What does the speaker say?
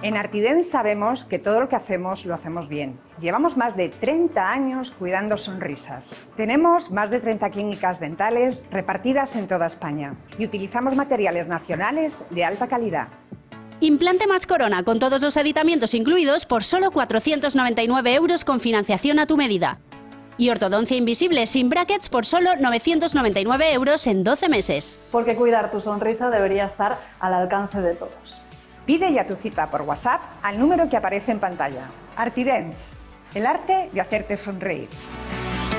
En Artident sabemos que todo lo que hacemos lo hacemos bien. Llevamos más de 30 años cuidando sonrisas. Tenemos más de 30 clínicas dentales repartidas en toda España y utilizamos materiales nacionales de alta calidad. Implante más corona con todos los aditamientos incluidos por solo 499 € con financiación a tu medida. Y ortodoncia invisible sin brackets por solo 999 € en 12 meses. Porque cuidar tu sonrisa debería estar al alcance de todos. Pide ya tu cita por WhatsApp al número que aparece en pantalla. Artident, el arte de hacerte sonreír.